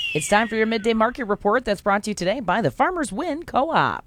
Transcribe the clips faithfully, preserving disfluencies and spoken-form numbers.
It's time for your midday market report that's brought to you today by the Farmers Win Co-op.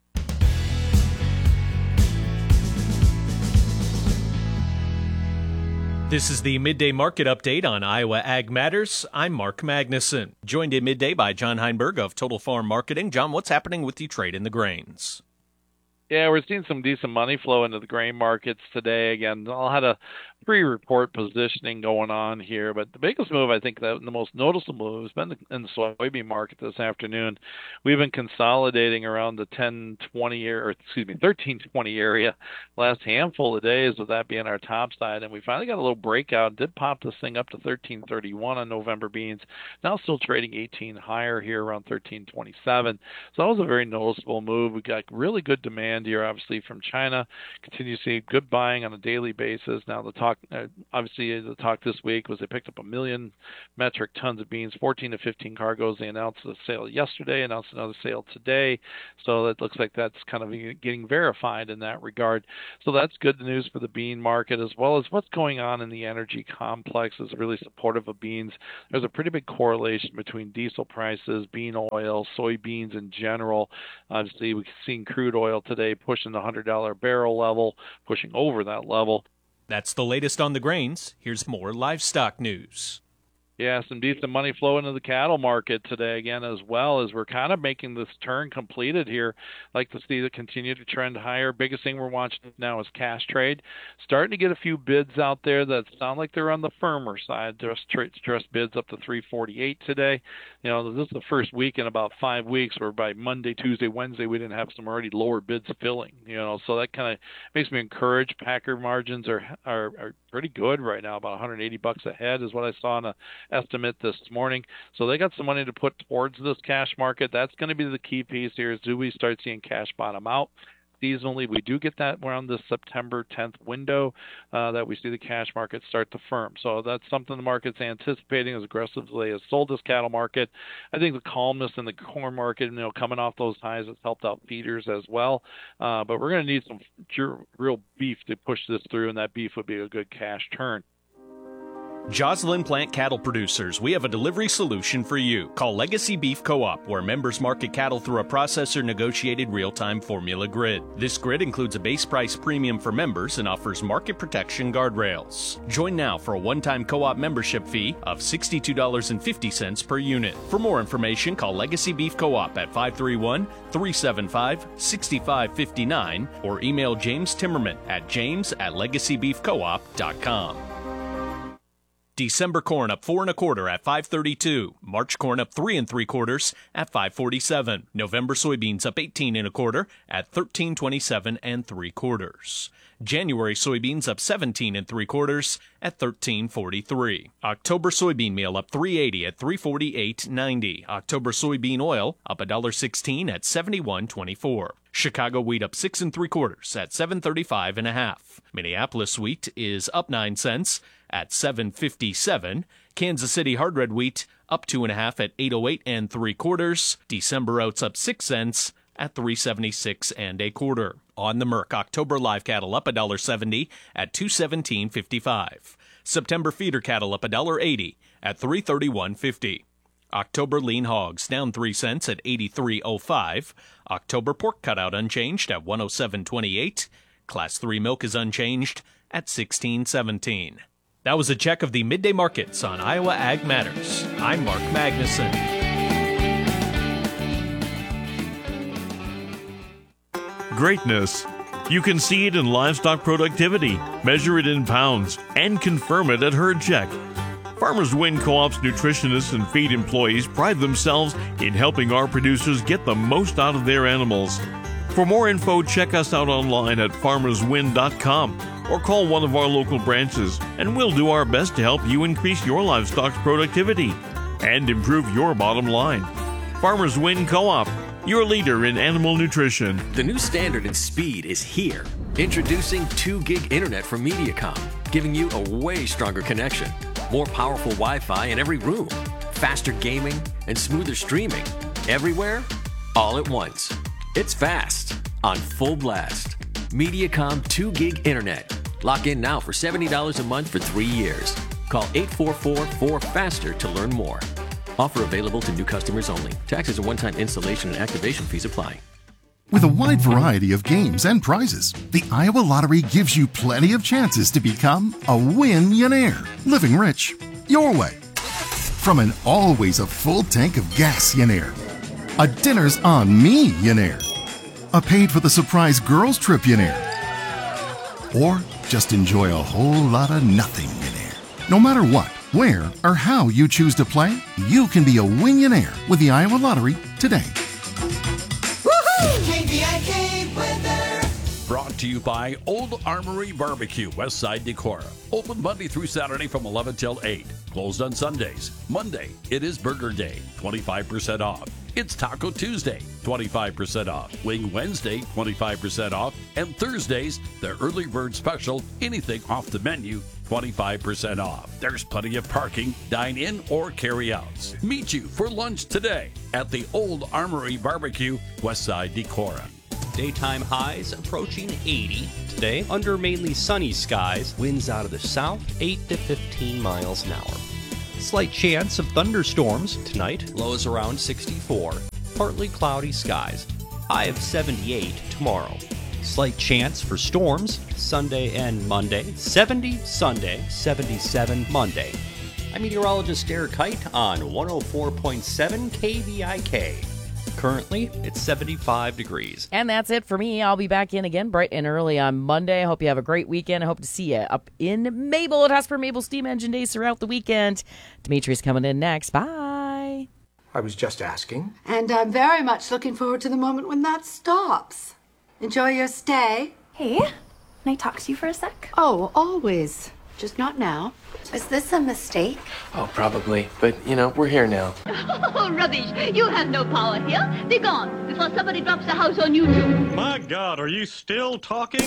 This is the Midday Market Update on Iowa Ag Matters. I'm Mark Magnuson, joined at midday by John Heinberg of Total Farm Marketing. John, what's happening with the trade in the grains? Yeah, we're seeing some decent money flow into the grain markets today. Again, I'll had a pre-report positioning going on here, but the biggest move, I think, that the most noticeable move has been in the soybean market this afternoon. We've been consolidating around the ten twenty or excuse me, thirteen twenty area last handful of days, with that being our top side, and we finally got a little breakout. Did pop this thing up to thirteen thirty-one on November beans. Now still trading eighteen higher here around thirteen twenty-seven. So that was a very noticeable move. We got really good demand here, obviously, from China. Continue to see good buying on a daily basis. Now the talk, uh, obviously, the talk this week was they picked up a million metric tons of beans, fourteen to fifteen cargoes. They announced a sale yesterday, announced another sale today. So that looks like that's kind of getting verified in that regard. So that's good news for the bean market, as well as what's going on in the energy complex is really supportive of beans. There's a pretty big correlation between diesel prices, bean oil, soybeans in general. Obviously, we've seen crude oil today pushing the one hundred dollars barrel level, pushing over that level. That's the latest on the grains. Here's more livestock news. Yeah, some decent money flow into the cattle market today again, as well as we're kind of making this turn completed here. Like to see it continue to trend higher. Biggest thing we're watching now is cash trade. Starting to get a few bids out there that sound like they're on the firmer side. Just just bids up to three forty-eight today. You know, this is the first week in about five weeks where by Monday, Tuesday, Wednesday we didn't have some already lower bids filling. You know, so that kind of makes me encouraged. Packer margins are are, are pretty good right now, about one hundred eighty bucks a head is what I saw in a estimate this morning. So they got some money to put towards this cash market. That's going to be the key piece here, is do we start seeing cash bottom out? Seasonally, we do get that around the September tenth window uh, that we see the cash market start to firm. So that's something the market's anticipating as aggressively as sold this cattle market. I think the calmness in the corn market, you know, coming off those highs has helped out feeders as well. Uh, but we're going to need some pure, real beef to push this through, and that beef would be a good cash turn. Joslyn Plant Cattle Producers, we have a delivery solution for you. Call Legacy Beef Co-op, where members market cattle through a processor-negotiated real-time formula grid. This grid includes a base price premium for members and offers market protection guardrails. Join now for a one-time co-op membership fee of sixty-two dollars and fifty cents per unit. For more information, call Legacy Beef Co-op at five three one, three seven five, six five five nine or email James Timmerman at james at legacy beef co op dot com. December corn up four and a quarter at five thirty-two. March corn up three and three quarters at five forty-seven. November soybeans up eighteen and a quarter at thirteen twenty-seven and three quarters. January soybeans up seventeen and three quarters at thirteen forty-three. October soybean meal up three eighty at three forty-eight ninety. October soybean oil up one sixteen at seventy-one twenty-four. Chicago wheat up six and three quarters at seven thirty-five and a half. Minneapolis wheat is up nine cents at seven fifty-seven. Kansas City hard red wheat up two and a half at eight oh eight and three quarters. December oats up six cents at three seventy-six and a quarter. On the Merc, October live cattle up one seventy at two seventeen fifty-five. September feeder cattle up one eighty at three thirty-one fifty. October lean hogs down three cents at eighty-three oh five. October pork cutout unchanged at one oh seven twenty-eight. Class three milk is unchanged at sixteen seventeen. That was a check of the midday markets on Iowa Ag Matters. I'm Mark Magnuson. Greatness. You can see it in livestock productivity, measure it in pounds, and confirm it at Herd Check. Farmers Win Co-op's nutritionists and feed employees pride themselves in helping our producers get the most out of their animals. For more info, check us out online at farmers win dot com or call one of our local branches, and we'll do our best to help you increase your livestock's productivity and improve your bottom line. Farmers Win Co-op, your leader in animal nutrition. The new standard in speed is here. Introducing two gig internet from Mediacom, giving you a way stronger connection, more powerful Wi-Fi in every room, faster gaming, and smoother streaming. Everywhere, all at once. It's fast, on full blast. Mediacom two gig internet. Lock in now for seventy dollars a month for three years. Call eight four four, four FASTER to learn more. Offer available to new customers only. Taxes and one-time installation and activation fees apply. With a wide variety of games and prizes, the Iowa Lottery gives you plenty of chances to become a win-yonaire, living rich your way. From an always a full tank of gas-yonaire, a dinner's on me-yonaire, a paid for the surprise girls trip-yonaire, or just enjoy a whole lot of nothing-yonaire. No matter what, where, or how you choose to play, you can be a win-yonaire with the Iowa Lottery today. K V I K weather. Brought to you by Old Armory Barbecue, Westside Decorah. Open Monday through Saturday from eleven till eight. Closed on Sundays. Monday, it is Burger Day, twenty-five percent off. It's Taco Tuesday, twenty-five percent off. Wing Wednesday, twenty-five percent off. And Thursdays, the early bird special, anything off the menu, twenty-five percent off. There's plenty of parking, dine in or carry outs. Meet you for lunch today at the Old Armory Barbecue, Westside Decorah. Daytime highs approaching eighty. Today, under mainly sunny skies, winds out of the south, eight to fifteen miles an hour. Slight chance of thunderstorms tonight, lows around sixty-four. Partly cloudy skies, high of seventy-eight tomorrow. Slight chance for storms Sunday and Monday, seventy Sunday, seventy-seven Monday. I'm meteorologist Derek Kite on one oh four point seven K V I K. Currently, it's seventy-five degrees. And that's it for me. I'll be back in again bright and early on Monday. I hope you have a great weekend. I hope to see you up in Mabel at Hosper Mabel Steam Engine Days throughout the weekend. Dimitri's coming in next. Bye. I was just asking. And I'm very much looking forward to the moment when that stops. Enjoy your stay. Hey, can I talk to you for a sec? Oh, always. Just not now. Is this a mistake? Oh, probably. But, you know, we're here now. Oh, rubbish. You have no power here. Be gone before somebody drops the house on you, too. My God, are you still talking?